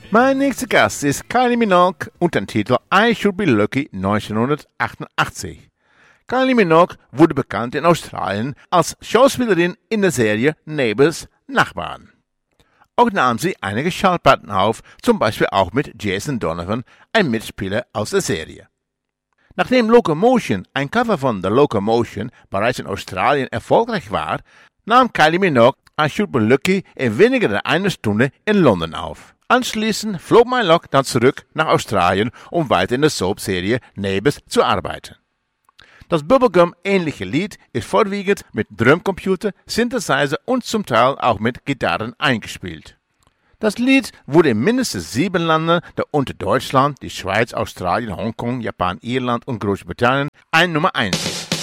Mein nächster Gast ist Kylie Minogue und den Titel I Should Be Lucky 1988. Kylie Minogue wurde bekannt in Australien als Schauspielerin in der Serie Neighbours, Nachbarn. Auch nahm sie einige Schallplatten auf, zum Beispiel auch mit Jason Donovan, ein Mitspieler aus der Serie. Nachdem Locomotion, ein Cover von The Locomotion, bereits in Australien erfolgreich war, nahm Kylie Minogue I Should Be Lucky in weniger als einer Stunde in London auf. Anschließend flog Minogue dann zurück nach Australien, um weiter in der Soap-Serie Neighbours zu arbeiten. Das Bubblegum-ähnliche Lied ist vorwiegend mit Drumcomputer, Synthesizer und zum Teil auch mit Gitarren eingespielt. Das Lied wurde in mindestens 7 Ländern, darunter Deutschland, die Schweiz, Australien, Hongkong, Japan, Irland und Großbritannien, ein Nummer 1.